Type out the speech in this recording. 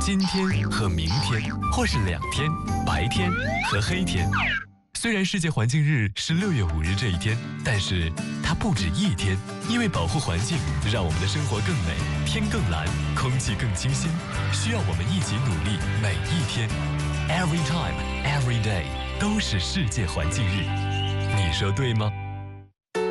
今天和明天，或是2天，白天和黑天。虽然世界环境日是6月5日这一天，但是它不止一天，因为保护环境，让我们的生活更美，天更蓝，空气更清新，需要我们一起努力，每一天 ，Every time, every day 都是世界环境日。你说对吗？